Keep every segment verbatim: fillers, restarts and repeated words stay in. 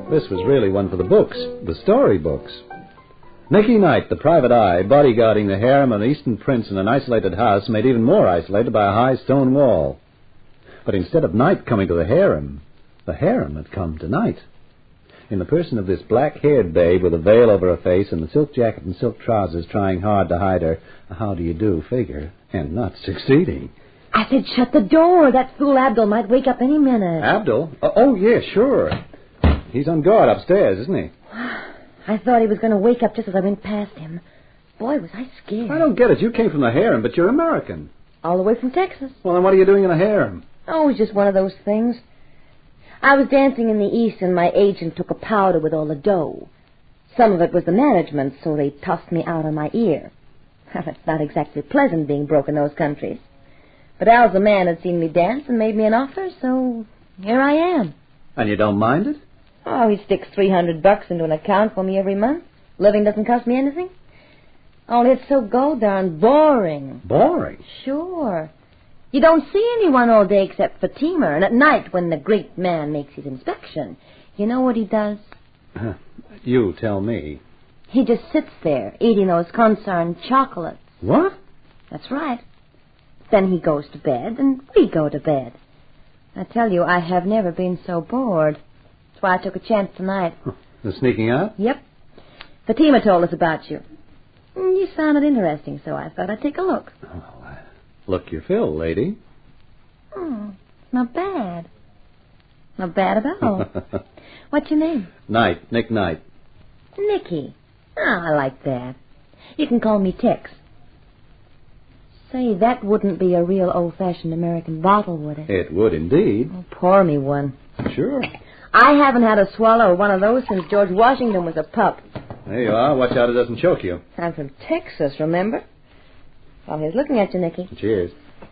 This was really one for the books, the story books. Nicky Knight, the private eye, bodyguarding the harem of an Eastern prince in an isolated house made even more isolated by a high stone wall. But instead of Knight coming to the harem, the harem had come to Knight. In the person of this black-haired babe with a veil over her face and the silk jacket and silk trousers trying hard to hide her how-do-you-do figure, and not succeeding. I said shut the door. That fool Abdul might wake up any minute. Abdul? Oh, oh yeah, sure. He's on guard upstairs, isn't he? I thought he was going to wake up just as I went past him. Boy, was I scared. I don't get it. You came from the harem, but you're American. All the way from Texas. Well, then what are you doing in a harem? Oh, it was just one of those things. I was dancing in the East, and my agent took a powder with all the dough. Some of it was the management, so they tossed me out on my ear. Well, it's not exactly pleasant being broke in those countries. But Al's a man had seen me dance and made me an offer, so here I am. And you don't mind it? Oh, he sticks three hundred bucks into an account for me every month. Living doesn't cost me anything. Only it's so go darn boring. Boring? Sure. You don't see anyone all day except Fatima, and at night when the great man makes his inspection, you know what he does? Uh, you tell me. He just sits there eating those concerned chocolates. What? That's right. Then he goes to bed, and we go to bed. I tell you, I have never been so bored. That's why I took a chance tonight. Huh. The sneaking out? Yep. Fatima told us about you. You sounded interesting, so I thought I'd take a look. Oh, uh, look your fill, lady. Oh, not bad. Not bad at all. What's your name? Knight, Nick Knight. Nicky. Ah, I like that. You can call me Tex. Say, that wouldn't be a real old-fashioned American bottle, would it? It would indeed. Oh, pour me one. Sure. I haven't had a swallow of one of those since George Washington was a pup. There you are. Watch out it doesn't choke you. I'm from Texas, remember? Oh, he's looking at you, Nicky. Cheers.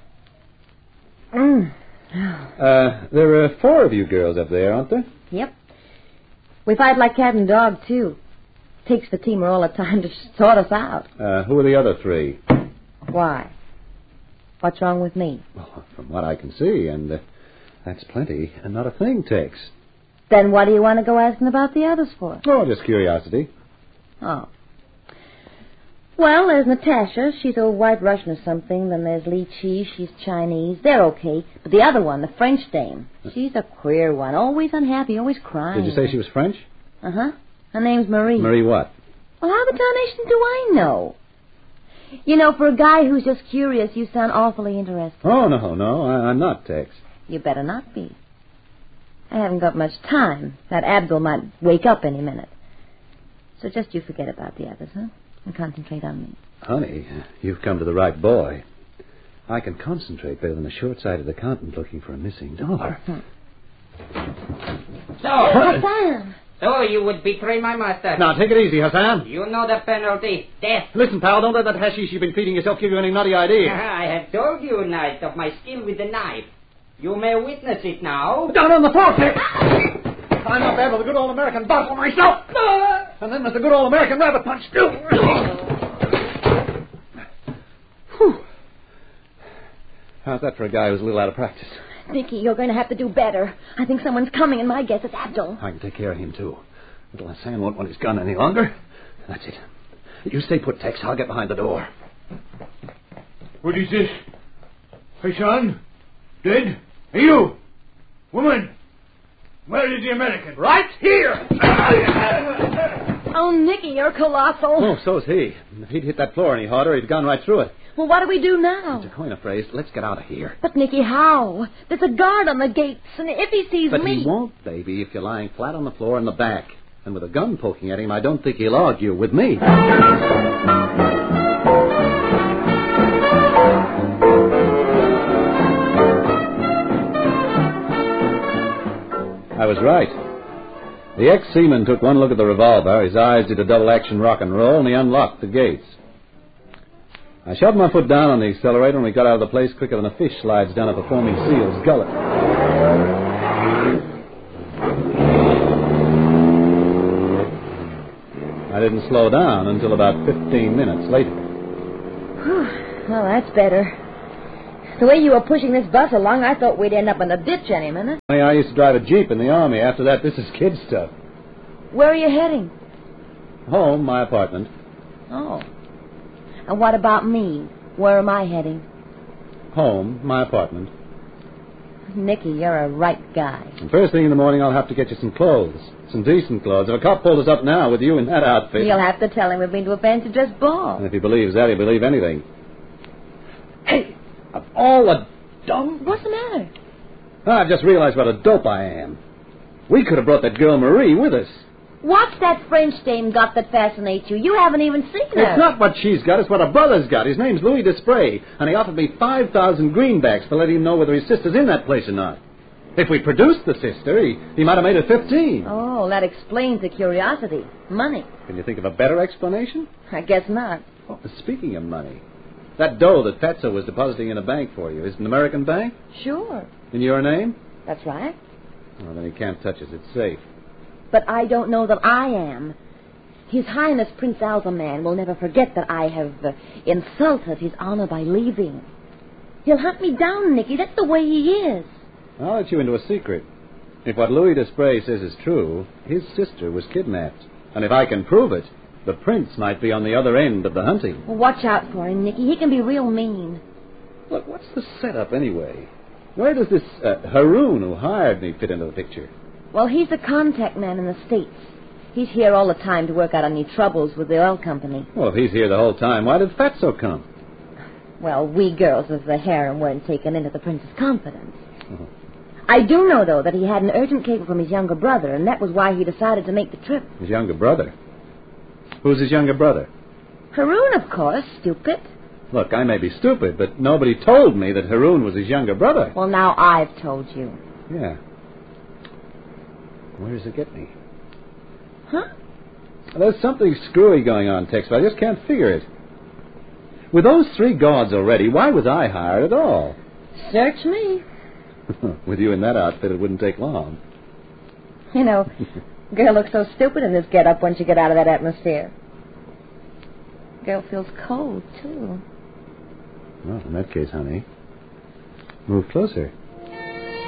Mm. uh, there are four of you girls up there, aren't there? Yep. We fight like cat and dog, too. Takes Fatima all the time to sort us out. Uh, who are the other three? Why? What's wrong with me? Well, from what I can see, and uh, that's plenty, and not a thing, Tex. Then what do you want to go asking about the others for? Oh, just curiosity. Oh. Well, there's Natasha. She's old White Russian or something. Then there's Li Chi. She's Chinese. They're okay. But the other one, the French dame, she's a queer one. Always unhappy, always crying. Did you say she was French? Uh-huh. Her name's Marie. Marie what? Well, how the tarnation do I know? You know, for a guy who's just curious, you sound awfully interested. Oh, no, no, I, I'm not, Tex. You better not be. I haven't got much time. That Abdul might wake up any minute. So just you forget about the others, huh? And concentrate on me. Honey, you've come to the right boy. I can concentrate better than a short-sighted accountant looking for a missing dollar. So, Hassan! so you would betray my master. Now, take it easy, Hassan. You know the penalty, death. Listen, pal, don't let that hashish you've been feeding yourself give you any nutty ideas. I have told you, Knight, of my skill with the knife. You may witness it now. Down on the floor, Tex! I'm up there with a good old American bottle myself. And then there's the good old American rabbit punch, too. Whew. How's that for a guy who's a little out of practice? Nicky, you're going to have to do better. I think someone's coming, and my guess is Abdul. I can take care of him, too. Little Hassan won't want his gun any longer. That's it. You stay put, Tex. I'll get behind the door. What is this? Hassan? Dead? Hey, you! Woman! Where is the American? Right here! Oh, Nicky, you're colossal. Oh, so's he. If he'd hit that floor any harder, he'd have gone right through it. Well, what do we do now? To coin a phrase, let's get out of here. But, Nicky, how? There's a guard on the gates, and if he sees but me... But he won't, baby, if you're lying flat on the floor in the back. And with a gun poking at him, I don't think he'll argue with me. I was right. The ex-seaman took one look at the revolver, his eyes did a double-action rock and roll, and he unlocked the gates. I shoved my foot down on the accelerator, and we got out of the place quicker than a fish slides down a performing seal's gullet. I didn't slow down until about fifteen minutes later. Whew. Well, that's better. The way you were pushing this bus along, I thought we'd end up in the ditch any minute. I used to drive a Jeep in the Army. After that, this is kid stuff. Where are you heading? Home, my apartment. Oh. And what about me? Where am I heading? Home, my apartment. Nicky, you're a right guy. And first thing in the morning, I'll have to get you some clothes. Some decent clothes. If a cop pulled us up now with you in that outfit... You'll have to tell him we've been to a fancy dress ball. And if he believes that, he'll believe anything. Hey, of all the dumb... What's the matter? I've just realized what a dope I am. We could have brought that girl Marie with us. What's that French dame got that fascinates you? You haven't even seen her. It's not what she's got, it's what her brother's got. His name's Louis Desprez, and he offered me five thousand greenbacks to let him know whether his sister's in that place or not. If we produced the sister, he, he might have made it fifteen. Oh, that explains the curiosity. Money. Can you think of a better explanation? I guess not. Oh, speaking of money, that dough that Fatso was depositing in a bank for you, is it an American bank? Sure. In your name? That's right. Well, then he can't touch us. It's safe. But I don't know that I am. His Highness Prince Alzaman will never forget that I have uh, insulted his honor by leaving. He'll hunt me down, Nicky. That's the way he is. I'll let you into a secret. If what Louis Desprez says is true, his sister was kidnapped. And if I can prove it, the prince might be on the other end of the hunting. Well, watch out for him, Nicky. He can be real mean. Look, what's the setup anyway? Where does this uh, Haroon who hired me fit into the picture? Well, he's a contact man in the States. He's here all the time to work out any troubles with the oil company. Well, if he's here the whole time, why did Fatso come? Well, we girls of the harem weren't taken into the prince's confidence. Uh-huh. I do know, though, that he had an urgent cable from his younger brother, and that was why he decided to make the trip. His younger brother? Who's his younger brother? Haroon, of course, stupid. Look, I may be stupid, but nobody told me that Haroon was his younger brother. Well, now I've told you. Yeah. Where does it get me? Huh? There's something screwy going on, Tex, but I just can't figure it. With those three guards already, why was I hired at all? Search me. With you in that outfit, it wouldn't take long. You know, girl looks so stupid in this get-up once you get out of that atmosphere. Girl feels cold, too. Well, in that case, honey, move closer.